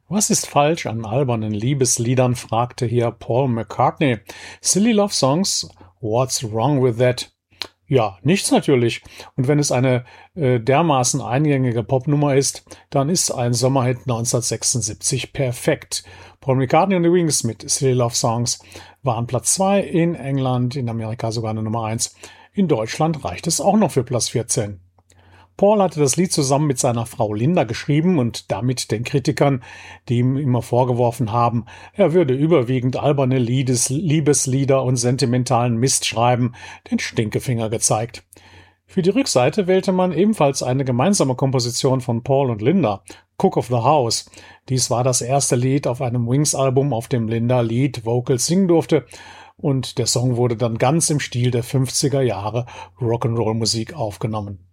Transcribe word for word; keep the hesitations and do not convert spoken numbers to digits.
Was ist falsch an albernen Liebesliedern, fragte hier Paul McCartney. Silly Love Songs? What's wrong with that? Ja, nichts natürlich. Und wenn es eine äh, dermaßen eingängige Popnummer ist, dann ist ein Sommerhit neunzehnhundertsechsundsiebzig perfekt. Paul McCartney und die Wings mit Silly Love Songs waren Platz zwei, in England, in Amerika sogar eine Nummer eins. In Deutschland reicht es auch noch für Platz vierzehn. Paul hatte das Lied zusammen mit seiner Frau Linda geschrieben und damit den Kritikern, die ihm immer vorgeworfen haben, er würde überwiegend alberne Liedes, Liebeslieder und sentimentalen Mist schreiben, den Stinkefinger gezeigt. Für die Rückseite wählte man ebenfalls eine gemeinsame Komposition von Paul und Linda, Cook of the House. Dies war das erste Lied auf einem Wings-Album, auf dem Linda Lead Vocals singen durfte, und der Song wurde dann ganz im Stil der fünfziger Jahre Rock'n'Roll-Musik aufgenommen.